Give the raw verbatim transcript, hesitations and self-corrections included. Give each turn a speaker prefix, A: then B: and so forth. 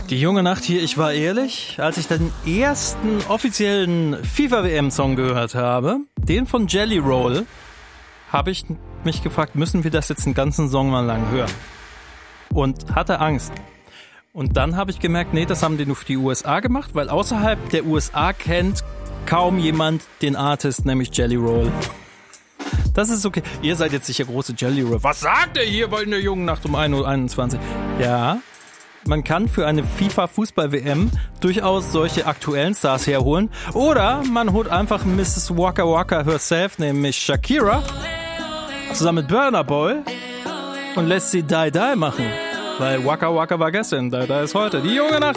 A: Die junge Nacht hier, ich war ehrlich, als ich den ersten offiziellen FIFA-W M-Song gehört habe, den von Jelly Roll, habe ich mich gefragt, müssen wir das jetzt einen ganzen Song mal lang hören? Und hatte Angst. Und dann habe ich gemerkt, nee, das haben die nur für die U S A gemacht, weil außerhalb der U S A kennt kaum jemand den Artist, nämlich Jelly Roll. Das ist okay. Ihr seid jetzt sicher große Jelly Roll. Was sagt er hier bei der jungen Nacht um ein Uhr einundzwanzig? Ja, man kann für eine FIFA-Fußball-W M durchaus solche aktuellen Stars herholen. Oder man holt einfach Missus Waka Waka herself, nämlich Shakira, zusammen mit Burna Boy und lässt sie Die Die machen. Weil Waka Waka war gestern, Die Die ist heute. Die junge Nacht.